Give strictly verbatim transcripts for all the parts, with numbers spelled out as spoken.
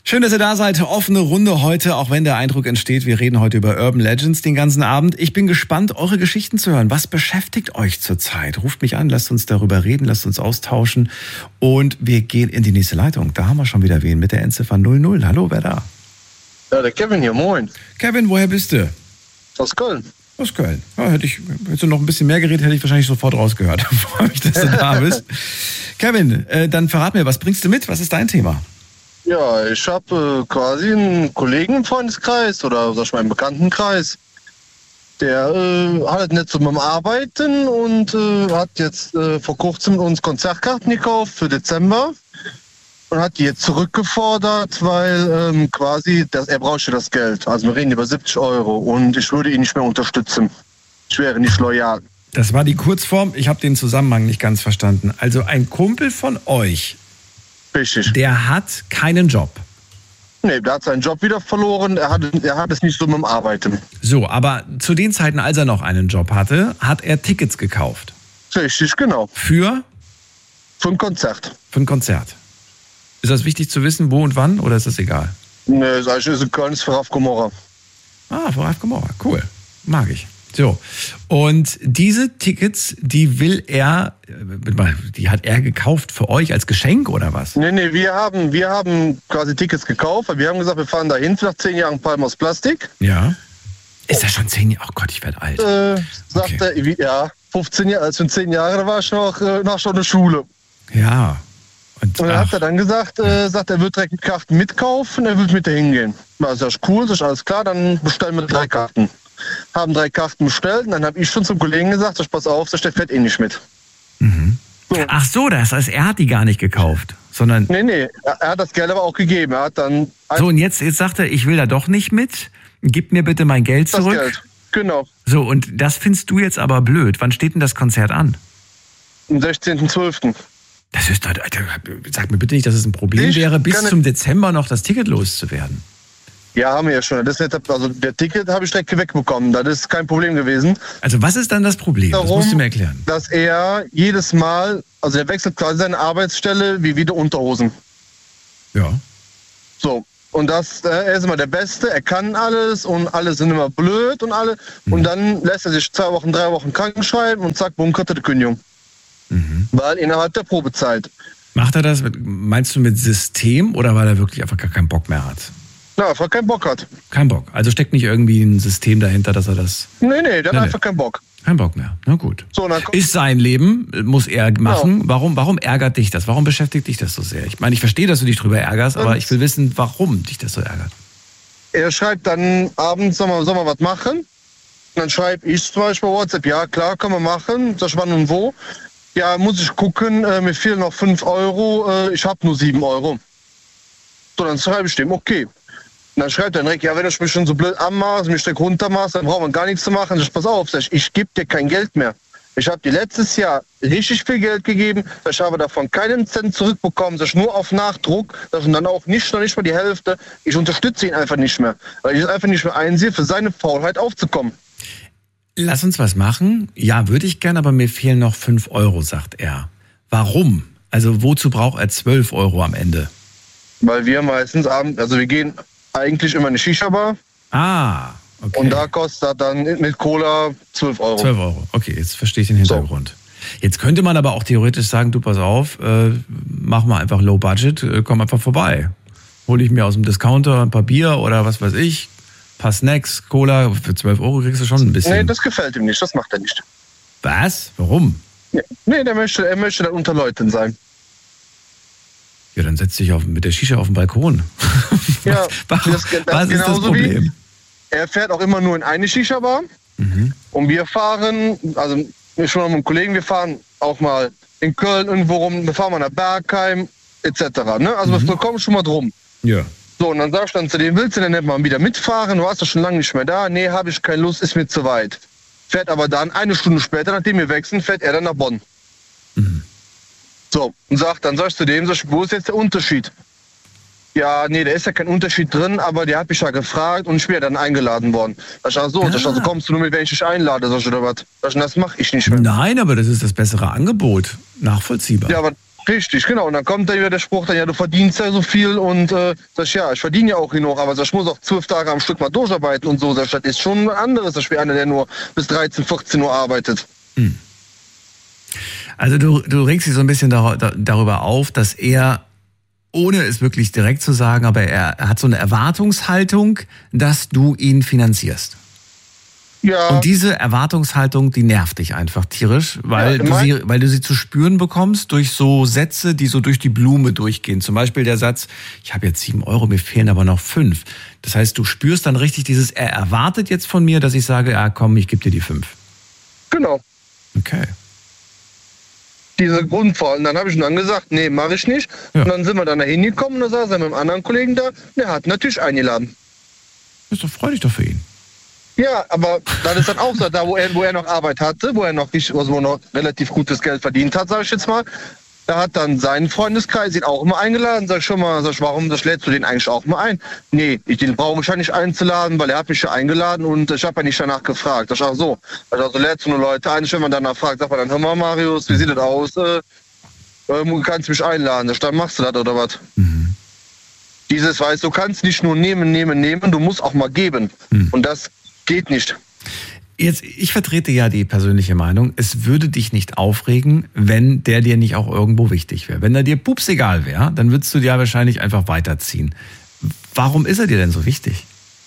Schön, dass ihr da seid. Offene Runde heute, auch wenn der Eindruck entsteht, wir reden heute über Urban Legends den ganzen Abend. Ich bin gespannt, eure Geschichten zu hören. Was beschäftigt euch zurzeit? Ruft mich an, lasst uns darüber reden, lasst uns austauschen. Und wir gehen in die nächste Leitung. Da haben wir schon wieder wen mit der Endziffer null null. Hallo, wer da? Ja, der Kevin hier, moin. Kevin, woher bist du? Aus Köln. Aus Köln. Ja, hätte ich, hättest du noch ein bisschen mehr geredet, hätte ich wahrscheinlich sofort rausgehört. Freue mich, dass du da bist. Kevin, äh, dann verrat mir, was bringst du mit? Was ist dein Thema? Ja, ich habe äh, quasi einen Kollegen im Freundeskreis oder sag ich mal im Bekanntenkreis. Der äh, hat nicht so mit dem Arbeiten und äh, hat jetzt äh, vor kurzem uns Konzertkarten gekauft für Dezember und hat die jetzt zurückgefordert, weil ähm, quasi das, er brauchte das Geld. Also wir reden über siebzig Euro und ich würde ihn nicht mehr unterstützen. Ich wäre nicht loyal. Das war die Kurzform. Ich habe den Zusammenhang nicht ganz verstanden. Also ein Kumpel von euch, Richtig. der hat keinen Job. Nee, der hat seinen Job wieder verloren. Er hat, er hat es nicht so mit dem Arbeiten. So, aber zu den Zeiten, als er noch einen Job hatte, hat er Tickets gekauft. Richtig, genau. Für? Für ein Konzert. Für ein Konzert. Ist das wichtig zu wissen, wo und wann, oder ist das egal? Nee, sag ich, ist in Köln, ist für Ralf Gomorra. Ah, für Ralf Gomorra. Cool. Mag ich. So, und diese Tickets, die will er, die hat er gekauft für euch als Geschenk oder was? Nee, nee, wir haben, wir haben quasi Tickets gekauft, weil wir haben gesagt, wir fahren dahin nach zehn Jahren Palm aus Plastik. Ja. Ist das schon zehn Jahre? Oh Gott, ich werde alt. Äh, sagt Okay. er, wie, ja, fünfzehn Jahre, also in zehn Jahren, da war ich noch, äh, noch schon in der Schule. Ja. Und, Und dann ach, hat er dann gesagt, äh, sagt, er wird direkt die Karten mitkaufen, er wird mit da hingehen. Na, sag ich, cool, sag ich, alles klar, dann bestellen wir drei Karten. Haben drei Karten bestellt und dann habe ich schon zum Kollegen gesagt, sag ich, pass auf, sag ich, der fährt eh nicht mit. mhm. So. Ach so, das heißt, er hat die gar nicht gekauft, sondern... Nee, nee, er, er hat das Geld aber auch gegeben. Er hat dann So, und jetzt, jetzt sagt er, ich will da doch nicht mit, gib mir bitte mein Geld das zurück. Geld. Genau, So, und das findest du jetzt aber blöd. Wann steht denn das Konzert an? am sechzehnten zwölften Das ist doch, sag mir bitte nicht, dass es ein Problem Ich wäre, bis kann- zum Dezember noch das Ticket loszuwerden. Ja, haben wir ja schon. Das ist nicht, also der Ticket habe ich direkt wegbekommen. Das ist kein Problem gewesen. Also was ist dann das Problem? Das Darum, musst du mir erklären. dass er jedes Mal, also er wechselt quasi seine Arbeitsstelle wie wieder Unterhosen. Ja. So. Und das, äh, er ist immer der Beste, er kann alles und alle sind immer blöd und alle. Mhm. Und dann lässt er sich zwei Wochen, drei Wochen krank schreiben und zack, bumm, kriegt er die Kündigung. Mhm. Weil innerhalb der Probezeit. Macht er das, mit, meinst du mit System oder weil er wirklich einfach gar keinen Bock mehr hat? Na, einfach keinen Bock hat. Kein Bock. Also steckt nicht irgendwie ein System dahinter, dass er das... Nee, nee, der hat Nee, nee. einfach keinen Bock. Kein Bock mehr. Na gut. So, und dann kommt, Ist sein Leben, muss er machen. Warum, warum ärgert dich das? Warum beschäftigt dich das so sehr? Ich meine, ich verstehe, dass du dich drüber ärgerst, aber Und- ich will wissen, warum dich das so ärgert. er schreibt dann abends, soll man, soll man was machen? Und dann schreibe ich zum Beispiel bei WhatsApp, ja klar, können wir machen. Sag ich, wann und wo? Ja, muss ich gucken, äh, mir fehlen noch fünf Euro, äh, ich habe nur sieben Euro. So, dann schreibe ich dem, okay. Und dann schreibt er direkt, ja, wenn du mich schon so blöd anmachst, mich direkt runtermachst, dann brauchen wir gar nichts zu machen. Sag ich, pass auf, sag ich, ich gebe dir kein Geld mehr. Ich habe dir letztes Jahr richtig viel Geld gegeben, ich habe davon keinen Cent zurückbekommen, sag ich, nur auf Nachdruck, sag ich, und dann auch nicht, noch nicht mal die Hälfte. Ich unterstütze ihn einfach nicht mehr, weil ich es einfach nicht mehr einsehe, für seine Faulheit aufzukommen. Lass uns was machen. Ja, würde ich gern, aber mir fehlen noch fünf Euro, sagt er. Warum? Also wozu braucht er zwölf Euro am Ende? Weil wir meistens abends, also wir gehen eigentlich immer in eine Shisha-Bar Ah, okay. und da kostet dann mit Cola zwölf Euro. zwölf Euro. Okay, jetzt verstehe ich den Hintergrund. Jetzt könnte man aber auch theoretisch sagen, du pass auf, äh, mach mal einfach Low Budget, äh, komm einfach vorbei. Hol ich mir aus dem Discounter ein paar Bier oder was weiß ich, ein paar Snacks, Cola, für zwölf Euro kriegst du schon ein bisschen. Nee, das gefällt ihm nicht, das macht er nicht. Was? Warum? Nee, nee der möchte, er möchte dann unter Leuten sein. Ja, dann setz dich auf, mit der Shisha auf den Balkon. Ja, was was, das- das was ist das genauso Problem? Er fährt auch immer nur in eine Shisha-Bar Mhm. und wir fahren, also wir schon mit einem Kollegen, wir fahren auch mal in Köln irgendwo rum, wir fahren mal nach Bergheim et cetera. Ne? Also Mhm. wir kommen schon mal drum. Ja. So, und dann sagst du dann zu dem, willst du denn nicht mal wieder mitfahren? Du warst doch schon lange nicht mehr da. Nee, habe ich keine Lust, ist mir zu weit. Fährt aber dann eine Stunde später, nachdem wir wechseln, fährt er dann nach Bonn. Mhm. So, und sagt, dann sagst du dem, sag ich, wo ist jetzt der Unterschied? Ja, nee, da ist ja kein Unterschied drin, aber der hat mich ja gefragt und ich bin ja dann eingeladen worden. Sag ich, ach so, Ah. sag ich, also kommst du nur mit, wenn ich dich einlade, sag ich, oder was? Sag ich, das mache ich nicht mehr. Nein, aber das ist das bessere Angebot. Nachvollziehbar. Ja, aber Richtig, genau. Und dann kommt da wieder der Spruch, dann, ja, du verdienst ja so viel und äh, sag ich, ja, ich verdiene ja auch genug, aber sag, ich muss auch zwölf Tage am Stück mal durcharbeiten und so. Sag ich, das ist schon ein anderes, das ist wie einer, der nur bis dreizehn, vierzehn Uhr arbeitet. Hm. Also du, du regst dich so ein bisschen dar- darüber auf, dass er, ohne es wirklich direkt zu sagen, aber er hat so eine Erwartungshaltung, dass du ihn finanzierst. Ja. Und diese Erwartungshaltung, die nervt dich einfach tierisch, weil, Ja, du sie, weil du sie zu spüren bekommst durch so Sätze, die so durch die Blume durchgehen. Zum Beispiel der Satz, ich habe jetzt sieben Euro, mir fehlen aber noch fünf. Das heißt, du spürst dann richtig dieses, er erwartet jetzt von mir, dass ich sage, ja komm, ich gebe dir die fünf. Genau. Okay. Diese Grundfall. Und dann habe ich ihm dann gesagt, nee, mache ich nicht. Ja. Und dann sind wir dann da hingekommen und da saß er mit einem anderen Kollegen da, der hat natürlich eingeladen. Das ist doch freudig doch für ihn. Ja, aber das ist dann auch so, da wo er, wo er noch Arbeit hatte, wo er noch, richtig, also wo er noch relativ gutes Geld verdient hat, sage ich jetzt mal, da hat dann sein Freundeskreis ihn auch immer eingeladen. Sag ich schon mal, sag ich, warum, das lädst du den eigentlich auch mal ein? Nee, ich, den brauche ich ja nicht einzuladen, weil er hat mich ja eingeladen und ich habe ja nicht danach gefragt. Sag ich, ach so, also lädst du nur Leute ein, wenn man danach fragt, sagt man dann, hör mal Marius, wie sieht das aus? Äh, äh, kannst du mich einladen? Sag ich, dann machst du das oder was? Mhm. Dieses, weißt du, kannst nicht nur nehmen, nehmen, nehmen, du musst auch mal geben. Mhm. Und das geht nicht. Jetzt, ich vertrete ja die persönliche Meinung, es würde dich nicht aufregen, wenn der dir nicht auch irgendwo wichtig wäre. Wenn er dir pups egal wäre, dann würdest du dir wahrscheinlich einfach weiterziehen. Warum ist er dir denn so wichtig?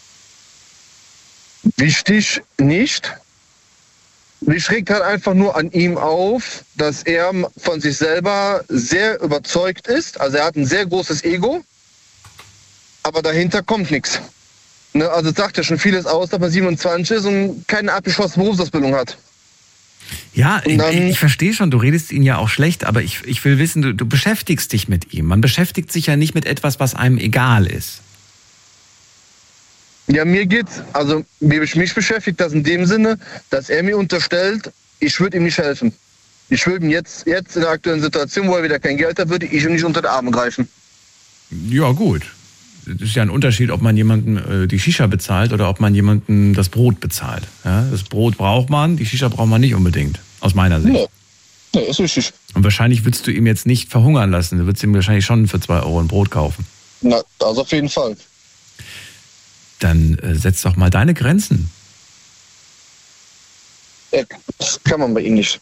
Wichtig nicht. Mich regt halt einfach nur an ihm auf, dass er von sich selber sehr überzeugt ist. Also er hat ein sehr großes Ego, aber dahinter kommt nichts. Ne, also es sagt ja schon vieles aus, dass man siebenundzwanzig ist und keine abgeschlossene Berufsausbildung hat. Ja, ich, dann, ich verstehe schon, du redest ihn ja auch schlecht, aber ich, ich will wissen, du, du beschäftigst dich mit ihm. Man beschäftigt sich ja nicht mit etwas, was einem egal ist. Ja, mir geht's, also wie ich mich beschäftigt, das in dem Sinne, dass er mir unterstellt, ich würde ihm nicht helfen. Ich würde ihm jetzt, jetzt in der aktuellen Situation, wo er wieder kein Geld hat, würde ich ihm nicht unter die Arme greifen. Ja, gut. Das ist ja ein Unterschied, ob man jemanden äh, die Shisha bezahlt oder ob man jemanden das Brot bezahlt. Ja, das Brot braucht man, die Shisha braucht man nicht unbedingt, aus meiner Sicht. Nee, nee, ist richtig. Und wahrscheinlich würdest du ihm jetzt nicht verhungern lassen. Du würdest ihm wahrscheinlich schon für zwei Euro ein Brot kaufen. Na, das auf jeden Fall. Dann äh, setz doch mal deine Grenzen. Ja, das kann man bei ihm nicht.